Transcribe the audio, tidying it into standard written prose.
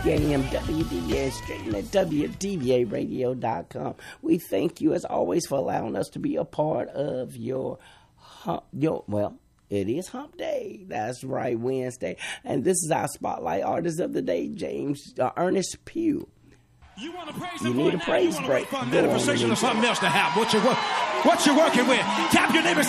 AM WDVA, streaming at WDVAradio.com. We thank you as always for allowing us to be a part of your it is Hump Day. That's right, Wednesday. And this is our Spotlight Artist of the Day, Ernest Pugh. You want to praise You need a praise break. Manifestation of something else to happen. What you working with? Tap your neighbor.